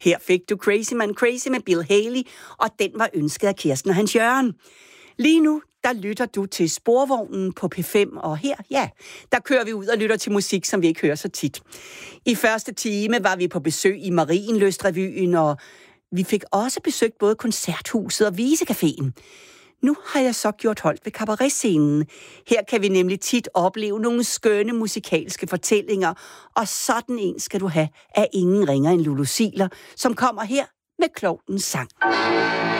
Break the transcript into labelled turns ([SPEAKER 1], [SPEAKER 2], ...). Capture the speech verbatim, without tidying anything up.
[SPEAKER 1] Her fik du Crazy Man Crazy med Bill Haley, og den var ønsket af Kirsten og Hans Jørgen. Lige nu, der lytter du til Sporvognen på P fem, og her, ja, der kører vi ud og lytter til musik, som vi ikke hører så tit. I første time var vi på besøg i Marienlyst-revyen, og vi fik også besøgt både Koncerthuset og Visecaféen. Nu har jeg så gjort holdt ved kabaretscenen. Her kan vi nemlig tit opleve nogle skønne musikalske fortællinger, og sådan en skal du have af ingen ringer end Lulu Ziegler, som kommer her med Klovnens sang.